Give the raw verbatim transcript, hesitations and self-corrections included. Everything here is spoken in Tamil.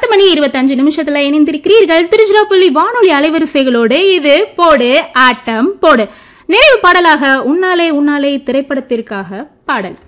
மணி இருபத்தஞ்சு நிமிஷத்துல இணைந்திருக்கிறீர்கள் திருச்சிராப்பள்ளி வானொலி அலைவரிசைகளோடு. இது போடு ஆட்டம் போடு. நிறைவு பாடலாக உன்னாலே உன்னாலே திரைப்படத்திற்காக பாடல்.